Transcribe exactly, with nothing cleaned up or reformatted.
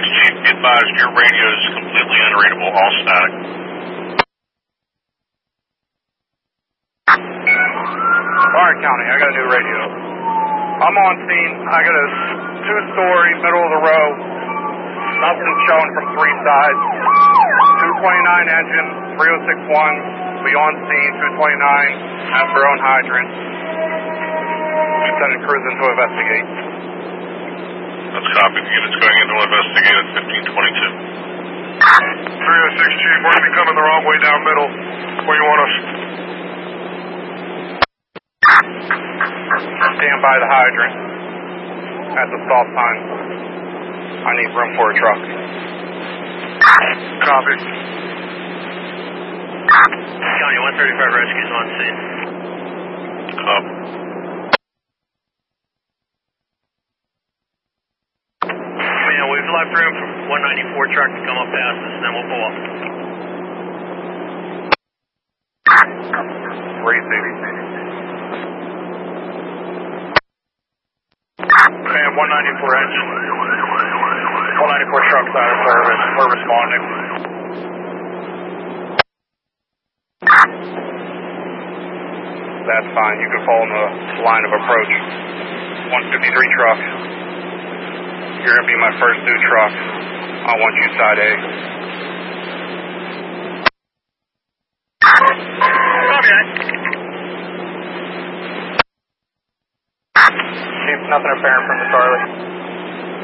six, Chief, be advised your radio is completely unreadable, all static. Bryan County, I got a new radio. I'm on scene. I got a two-story, middle of the row. Nothing showing from three sides. two twenty-nine engine, three oh six one. We on scene, two twenty-nine. Has their own hydrant. Sending crews in to investigate. That's copy. The unit's going in to investigate at fifteen twenty-two. three oh six, Chief. We're going to be coming the wrong way down middle. Where you want us? Stand by the hydrant. At the stop sign. I need room for a truck. Copy. County one thirty-five rescues on scene. Copy. Man, we've left room for one ninety-four truck to come up past us, and then we'll pull up. Racing. Man, one ninety-four engine. one ninety-four truck's out of service. We're responding. That's fine. You can follow the line of approach. one fifty-three truck. You're going to be my first new truck. I want you side A. Okay. Chief, nothing apparent from the Charlie.